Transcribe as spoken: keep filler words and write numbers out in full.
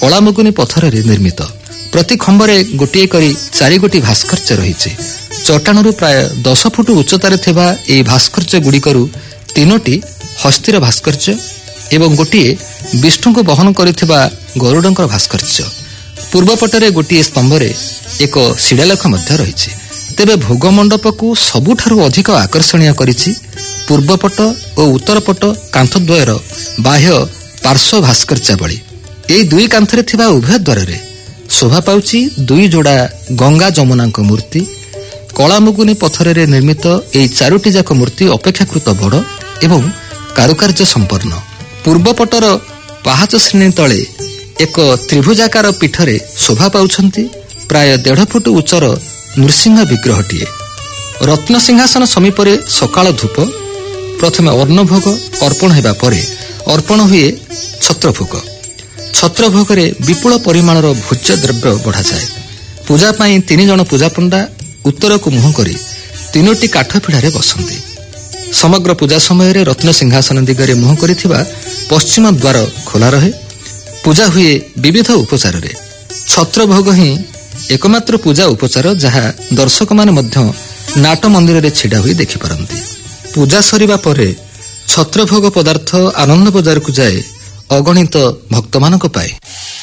କଳାମୁଗୁନି ପଥରରେ ନିର୍ମିତ। ପ୍ରତି ଖମ୍ବରେ ଗୋଟିଏ କରି ଚାରି ଗୋଟି ଭାସ୍କର୍ଯ୍ୟ ରହିଛି। ଚଟାଣରୁ ପ୍ରାୟ ଦଶ ଫୁଟ ଉଚ୍ଚତାରେ ଥିବା ଏହି ଭାସ୍କର୍ଯ୍ୟ ଗୁଡ଼ିକରୁ ତିନୋଟି ହସ୍ତିର ଭାସ୍କର୍ଯ୍ୟ ଏବଂ ଗୋଟିଏ ବିଷ୍ଣୁଙ୍କୁ ବହନ କରିଥିବା ଗରୁଡ଼ଙ୍କର ଭାସ୍କର୍ଯ୍ୟ। ପୂର୍ବପଟରେ ଗୋଟିଏ ସ୍ତମ୍ଭରେ ଏକ ଶିଳାଲେଖ ମଧ୍ୟ ରହିଛି। ତେବେ ଭୋଗ ମଣ୍ଡପକୁ ସବୁଠାରୁ ଅଧିକ ଆକର୍ଷଣୀୟ କରିଛି ପୂର୍ବପଟ ଓ ଉତ୍ତରପଟ କାନ୍ଥଦ୍ୱୟର ବାହ୍ୟ ପାର୍ଶ୍ୱ ଭାସ୍କର୍ଯ୍ୟାବଳୀ। ଏହି ଦୁଇ କାନ୍ଥରେ ଥିବା ଉଭୟ ଦ୍ୱାରରେ ଶୋଭା ପାଉଛି ଦୁଇ ଯୋଡ଼ା ଗଙ୍ଗା ଯମୁନାଙ୍କ ମୂର୍ତ୍ତି। କଳାମୁଗୁନି ପଥରରେ ନିର୍ମିତ ଏହି ଚାରୋଟି ଯାକ ମୂର୍ତ୍ତି ଅପେକ୍ଷାକୃତ ବଡ଼ ଏବଂ କାରୁକାର୍ଯ୍ୟ ସମ୍ପନ୍ନ। ପୂର୍ବପଟର ପାହାଚ ଶ୍ରେଣୀ ତଳେ ଏକ ତ୍ରିଭୁଜାକାର ପୀଠରେ ଶୋଭା ପାଉଛନ୍ତି ପ୍ରାୟ ଦେଢ଼ ଫୁଟ ଉଚ୍ଚର ନୃସିଂହ ବିଗ୍ରହଟିଏ। ରତ୍ନସିଂହାସନ ସମୀପରେ ସକାଳ ଧୂପ। ପ୍ରଥମେ ଅନ୍ନଭୋଗ ଅର୍ପଣ ହେବା ପରେ ଅର୍ପଣ ହୁଏ ଛତ୍ରଭୋଗ। ଛତ୍ରଭୋଗରେ ବିପୁଳ ପରିମାଣର ଭୋଜ୍ୟ ଦ୍ରବ୍ୟ ବଢ଼ାଯାଏ। ପୂଜା ପାଇଁ ତିନି ଜଣ ପୂଜାପଣ୍ଡା ଉତ୍ତରକୁ ମୁହଁ କରି ତିନୋଟି କାଠ ପିଢ଼ାରେ ବସନ୍ତି। ସମଗ୍ର ପୂଜା ସମୟରେ ରତ୍ନସିଂହାସନ ଦିଗରେ ମୁହଁ କରିଥିବା ପଶ୍ଚିମ ଦ୍ୱାର ଖୋଲା ରହେ। ପୂଜା ହୁଏ ବିବିଧ ଉପଚାରରେ। ଛତ୍ରଭୋଗ ହିଁ ଏକମାତ୍ର ପୂଜା ଉପଚାର ଯାହା ଦର୍ଶକମାନେ ମଧ୍ୟ ନାଟ ମନ୍ଦିରରେ ଛିଡ଼ା ହୋଇ ଦେଖିପାରନ୍ତି। ପୂଜା ସରିବା ପରେ ଛତ୍ରଭୋଗ ପଦାର୍ଥ ଆନନ୍ଦ ବଜାରକୁ ଯାଏ ଅଗଣିତ ଭକ୍ତମାନଙ୍କ ପାଇଁ।